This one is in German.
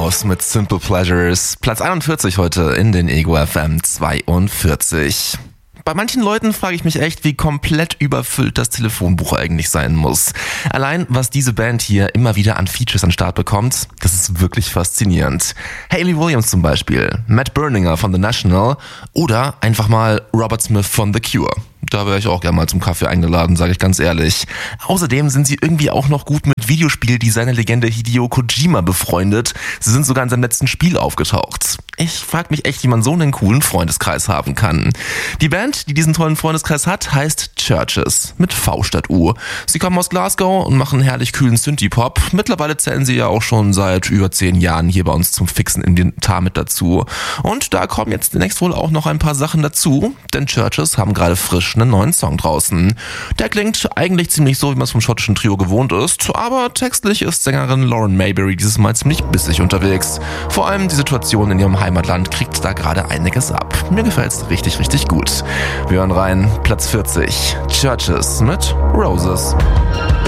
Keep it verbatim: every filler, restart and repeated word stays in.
House mit Simple Pleasures. Platz einundvierzig heute in den Ego F M zweiundvierzig. Bei manchen Leuten frage ich mich echt, wie komplett überfüllt das Telefonbuch eigentlich sein muss. Allein, was diese Band hier immer wieder an Features an den Start bekommt, das ist wirklich faszinierend. Hayley Williams zum Beispiel, Matt Berninger von The National oder einfach mal Robert Smith von The Cure. Da wäre ich auch gerne mal zum Kaffee eingeladen, sage ich ganz ehrlich. Außerdem sind sie irgendwie auch noch gut mit Videospieldesigner-Legende Hideo Kojima befreundet. Sie sind sogar in seinem letzten Spiel aufgetaucht. Ich frage mich echt, wie man so einen coolen Freundeskreis haben kann. Die Band, die diesen tollen Freundeskreis hat, heißt Chvrches mit V statt U. Sie kommen aus Glasgow und machen herrlich kühlen Synthie-Pop. Mittlerweile zählen sie ja auch schon seit über zehn Jahren hier bei uns zum fixen Inventar mit dazu. Und da kommen jetzt demnächst wohl auch noch ein paar Sachen dazu, denn Chvrches haben gerade frisch einen neuen Song draußen. Der klingt eigentlich ziemlich so, wie man es vom schottischen Trio gewohnt ist, aber textlich ist Sängerin Lauren Mayberry dieses Mal ziemlich bissig unterwegs. Vor allem die Situation in ihrem Heimatland kriegt da gerade einiges ab. Mir gefällt's richtig, richtig gut. Wir hören rein, Platz vierzig, Chvrches mit Roses.